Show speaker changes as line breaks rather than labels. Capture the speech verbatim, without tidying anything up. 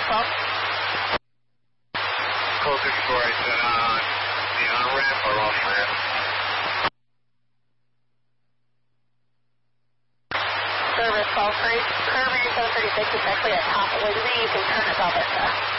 twelve.
Code sixty-four, I said on the on-ramp or off-ramp?
Service twelve three, curve seven thirty-six is actually at top of Wigsy. You can turn it up at that.